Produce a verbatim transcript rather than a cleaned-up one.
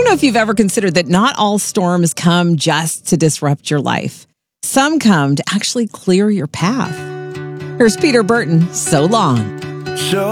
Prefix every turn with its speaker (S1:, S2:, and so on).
S1: know if you've ever considered that not all storms come just to disrupt your life. Some come to actually clear your path. Here's Peter Burton, So Long.
S2: So